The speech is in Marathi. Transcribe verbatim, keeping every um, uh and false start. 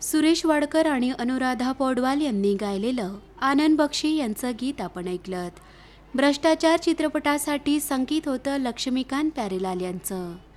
सुरेश वाडकर आणि अनुराधा पौडवाल यांनी गायलेलं आनंद बक्षी यांचं गीत आपण ऐकलं। भ्रष्टाचार चित्रपटासाठी संगीत होतं लक्ष्मीकांत प्यारेलाल यांचं।